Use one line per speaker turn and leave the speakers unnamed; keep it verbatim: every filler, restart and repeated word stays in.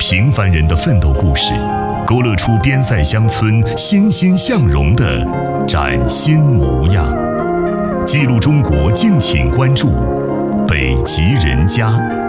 平凡人的奋斗故事，勾勒出边塞乡村欣欣向荣的崭新模样。记录中国，敬请关注北极人家。